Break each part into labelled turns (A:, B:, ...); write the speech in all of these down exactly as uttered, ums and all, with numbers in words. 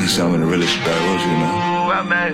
A: see I'm in a relationship that was, you know.
B: I met.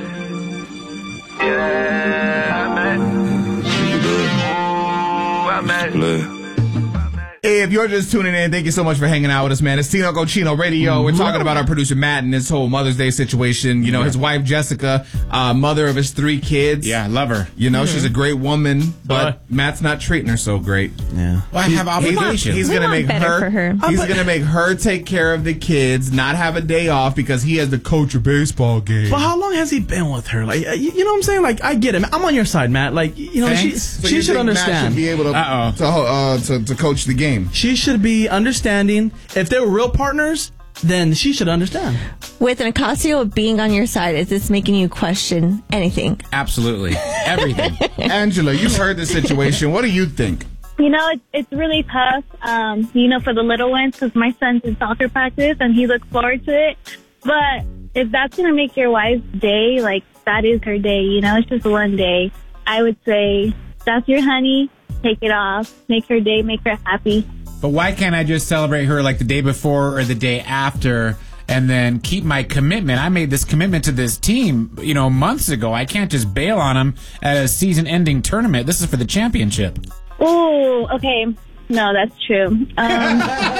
B: Yeah, I met.
A: You good.
B: I met.
A: Play.
C: Hey, if you're just tuning in, thank you so much for hanging out with us, man. It's Tino Cochino Radio. We're talking about our producer, Matt, and his whole Mother's Day situation. You know, his wife, Jessica, uh, mother of his three kids.
D: Yeah, I love her.
C: You know, she's a great woman, but
D: Uh.
C: Matt's not treating her so great.
D: Yeah. Well, I have
C: He's,
D: obligations.
C: he's
E: We
C: gonna
E: want
C: make
E: better
C: her,
E: for her.
C: he's
D: but-
C: gonna make her take care of the kids, not have a day off because he has to coach a baseball game.
D: But how long has he been with her? Like, uh, you, you know what I'm saying? Like, I get it. I'm on your side, Matt. Like, you know, she,
C: Thanks. So
D: she
C: you
D: should
C: think Matt
D: understand.
C: should be able to
D: Uh-oh.
C: to, uh, to to coach the game.
D: She should be understanding. If they were real partners, then she should understand.
E: With Nicasio being on your side, is this making you question anything?
F: Absolutely. Everything.
C: Angela, you've heard the situation. What do you think?
G: You know, it's, it's really tough, um, you know, for the little ones because my son's in soccer practice and he looks forward to it. But if that's going to make your wife's day, like, that is her day, you know, it's just one day. I would say that's your honey. Take it off. Make her day. Make her happy.
F: But why can't I just celebrate her like the day before or the day after and then keep my commitment? I made this commitment to this team, you know, months ago. I can't just bail on them at a season-ending tournament. This is for the championship.
G: Ooh, okay. No, that's true. Um,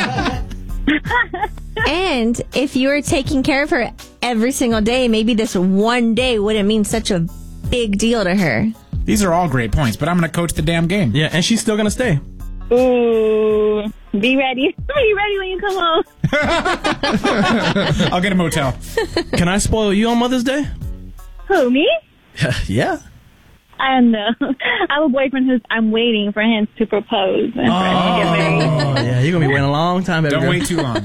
E: And if you were taking care of her every single day, maybe this one day wouldn't mean such a big deal to her.
F: These are all great points, but I'm going to coach the damn game.
D: Yeah, and she's still going to stay.
G: ooh, be ready. Be ready when you come home.
F: I'll get a motel.
D: Can I spoil you on Mother's Day?
G: Who, me?
D: Yeah.
G: I don't know. I have a boyfriend who's, I'm waiting for him to propose and for us to get married.
D: Oh, yeah, you're going to be waiting a long time, baby
F: Don't
D: girl.
F: wait too long.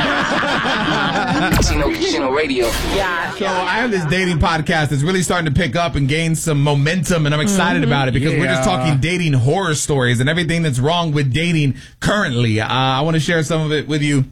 H: Chino, Chino Radio.
C: So I have this dating podcast that's really starting to pick up and gain some momentum, and I'm excited about it because we're just
F: Yeah.
C: talking dating horror stories and everything that's wrong with dating currently. Uh, I want to share some of it with you.